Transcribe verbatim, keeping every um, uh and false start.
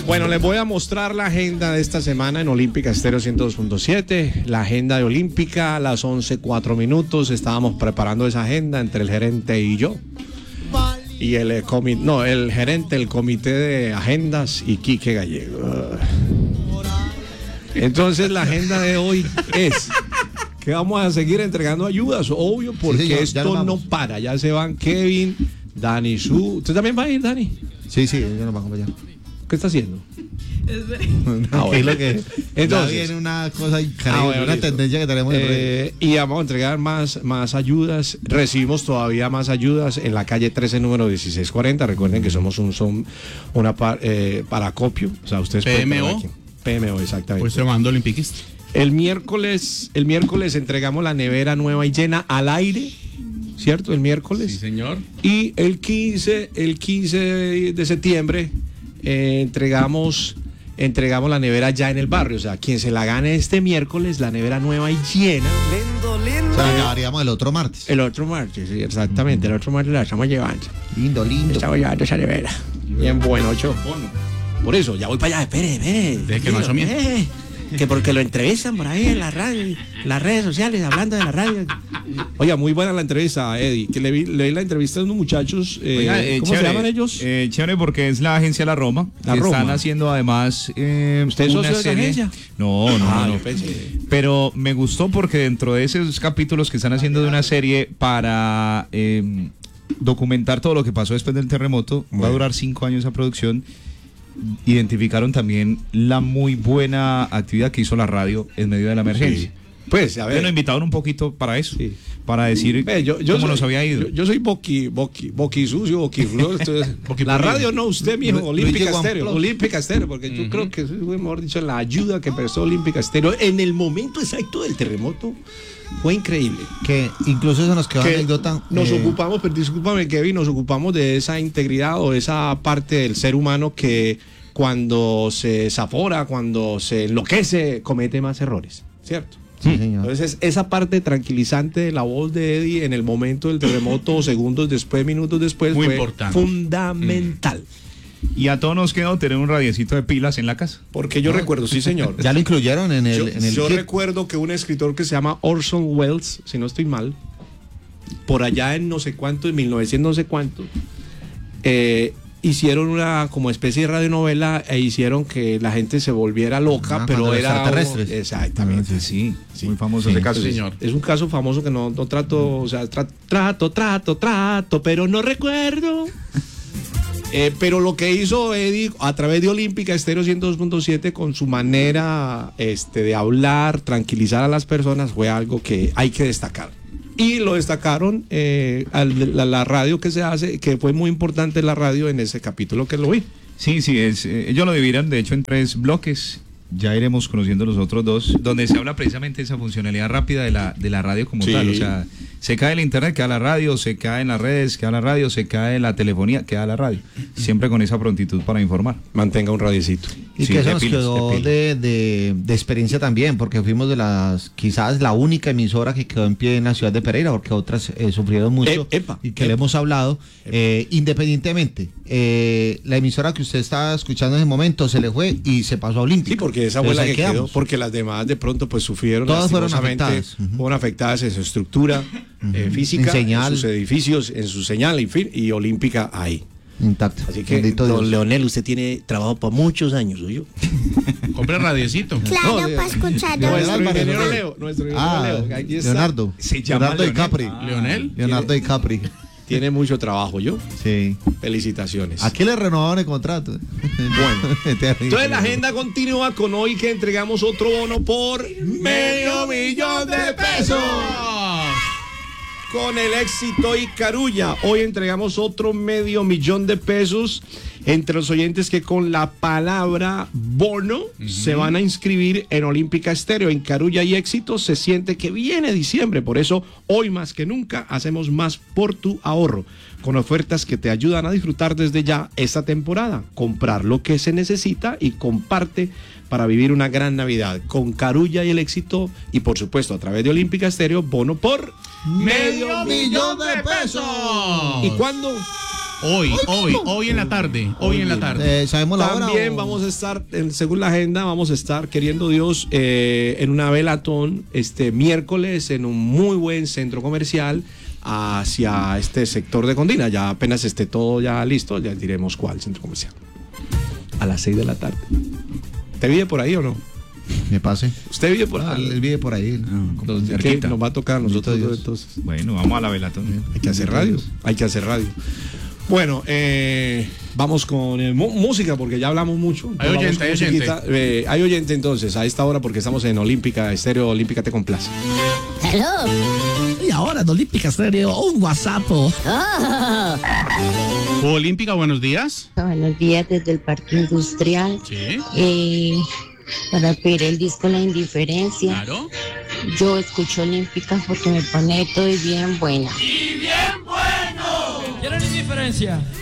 Bueno, les voy a mostrar la agenda de esta semana en Olímpica Estéreo ciento dos punto siete. La agenda de Olímpica a las once cuatro minutos. Estábamos preparando esa agenda entre el gerente y yo. Y el eh, comité, no, el gerente del comité de agendas y Quique Gallego. Entonces la agenda de hoy es que vamos a seguir entregando ayudas, obvio, porque sí, señor, esto no para. Ya se van Kevin, Dani Su. ¿Usted también va a ir, Dani? Sí, sí, yo nos vamos para allá. ¿Qué está haciendo? Ah, bueno. Es que entonces viene una cosa increíble, ah, bueno, una listo. tendencia que tenemos en eh, y vamos a entregar más, más ayudas. Recibimos todavía más ayudas en la calle trece, número dieciséis cuarenta. Recuerden que somos un son una par, eh, paracopio, o sea, ustedes P M O. P M O, exactamente. Pues llamando Olympiquista. El miércoles, el miércoles entregamos la nevera nueva y llena al aire, ¿cierto? El miércoles. Sí, señor. Y el quince, el quince de septiembre eh, entregamos entregamos la nevera ya en el barrio, o sea, quien se la gane este miércoles, la nevera nueva y llena. Lindo, lindo. O sea, llevaríamos el otro martes. El otro martes, sí, exactamente, el otro martes la estamos llevando. Lindo, lindo. Estamos llevando esa nevera. Bien bueno, Cho. Por eso, ya voy para allá, espere, espere. De que no asomie. Eh, que porque lo entrevistan por ahí en la radio, en las redes sociales, hablando de la radio. Oiga, muy buena la entrevista, Eddie, que le vi, le vi la entrevista a unos muchachos, eh, Oiga, eh, ¿cómo chévere, se llaman ellos? Eh, chévere porque es la agencia La Roma, La que Roma. están haciendo además eh, ¿Usted es una socio de la serie. agencia? No, no, Ah, no, yo pensé. Pero me gustó porque dentro de esos capítulos que están haciendo de una serie para eh, documentar todo lo que pasó después del terremoto, Bueno. va a durar cinco años esa producción. Identificaron también la muy buena actividad que hizo la radio en medio de la emergencia. Sí. Pues, a ver. Bueno, invitaron un poquito para eso, Sí. para decir Ve, yo, yo cómo soy, nos había ido. Yo, yo soy boqui, boqui, boqui sucio, boqui flor. Boqui La pulido. radio no, usted, mijo, Lu- Olímpica Luigi Estéreo. Juan Plus. Olímpica Estéreo, porque yo creo que eso es, mejor dicho, la ayuda que prestó Olímpica Estéreo en el momento exacto del terremoto fue increíble. Que incluso eso nos quedó Que anécdota. nos eh, ocupamos, pero discúlpame, Kevin, nos ocupamos de esa integridad o esa parte del ser humano que cuando se desafora, cuando se enloquece, comete más errores, ¿cierto? Sí, señor. Entonces, esa parte tranquilizante de la voz de Eddie en el momento del terremoto, segundos después, minutos después, Muy fue importante. fundamental. Y a todos nos quedó tener un radiecito de pilas en la casa. Porque yo recuerdo, sí, señor. Ya lo incluyeron en el, yo en el yo kit. recuerdo que un escritor que se llama Orson Welles, si no estoy mal, por allá en no sé cuánto, en mil novecientos no sé cuánto, eh, hicieron una como especie de radionovela e hicieron que la gente se volviera loca, Ah, pero cuando los era extraterrestres. exactamente. Sí, Sí. muy famoso Sí, ese caso. sí, señor. Es un caso famoso que no, no trato, o sea, tra- trato, trato, trato, pero no recuerdo. Eh, pero lo que hizo Eddie a través de Olímpica Estéreo ciento dos punto siete con su manera este, de hablar, tranquilizar a las personas, fue algo que hay que destacar. Y lo destacaron eh, al- la, la radio que se hace, que fue muy importante la radio en ese capítulo que lo vi. Sí, sí, es, eh, ellos lo dividieron de hecho en tres bloques. Ya iremos conociendo los otros dos, donde se habla precisamente de esa funcionalidad rápida de la, de la radio como Sí. tal. O sea, se cae el internet, queda la radio, se cae en las redes, queda la radio, se cae la telefonía, queda la radio. Siempre con esa prontitud para informar. Mantenga un radiecito. Y Sí, que eso de nos pilas, quedó de pilas. de, de, de experiencia también, porque fuimos de las, quizás la única emisora que quedó en pie en la ciudad de Pereira, porque otras eh, sufrieron mucho Eh, epa, y que epa. le hemos hablado, eh, independientemente. Eh, la emisora que usted estaba escuchando en ese momento se le fue y se pasó a Olímpica. Sí, porque esa fue Entonces la ahí que quedó, quedamos. porque las demás de pronto pues sufrieron Todas fueron lastimosamente, afectadas. Ujú. fueron afectadas en su estructura eh, física, En señal. sus edificios, en su señal, en fin, y Olímpica ahí. Intacto. Así que, Bendito don Dios. Leonel, usted tiene trabajo por muchos años, ¿oyó? Compre radiecito. Claro, No, de- para escuchar. Leonel Nuestro Álvarez, ingeniero ¿no? Leo, nuestro ingeniero Ah, Leo, aquí está. Leonardo. Se llama Leonardo Leonel. DiCapri. Leonel. Leonardo DiCapri. Tiene mucho trabajo, ¿yo? Sí. Felicitaciones. Aquí le renovaron el contrato. Bueno. Entonces la agenda continúa con hoy que entregamos otro bono por medio millón de pesos. Con el éxito y Carulla, hoy entregamos otro medio millón de pesos entre los oyentes que con la palabra bono se van a inscribir en Olímpica Estéreo. En Carulla y éxito se siente que viene diciembre, por eso hoy más que nunca hacemos más por tu ahorro, con ofertas que te ayudan a disfrutar desde ya esta temporada, comprar lo que se necesita y comparte para vivir una gran Navidad. Con Carulla y el éxito y por supuesto a través de Olímpica Estéreo, bono por ¡Medio millón de pesos! ¿Y cuándo? Hoy, hoy, hoy en la tarde. Hoy en la tarde. Eh, ¿Sabemos la hora? También o- vamos a estar, en- según la agenda, vamos a estar, queriendo Dios, eh, en una velatón este miércoles en un muy buen centro comercial hacia este sector de Condina. Ya apenas esté todo ya listo, ya diremos cuál centro comercial. A las seis de la tarde. ¿Te vive por ahí o no? Me pase. ¿Usted vive por Ah, ahí? él vive por ahí. Nos, ¿qué cerquita. nos va a tocar a nosotros Bendito Dios. entonces. Bueno, vamos a la velatón. Hay que hacer radio. Hay que hacer radio. Bueno, eh, vamos con eh, mu- música porque ya hablamos mucho. Hay Vamos oyente, con hay musiquita. Eh, hay oyente entonces a esta hora porque estamos en Olímpica, Estéreo Olímpica te complace. Hello. Y ahora en Olímpica Stereo, un WhatsApp. Olímpica, buenos días. Buenos días desde el Parque Industrial. Sí, Eh, para pedir el disco La Indiferencia. claro. Yo escucho Olímpica porque me pone todo bien buena. ¿Quieren indiferencia?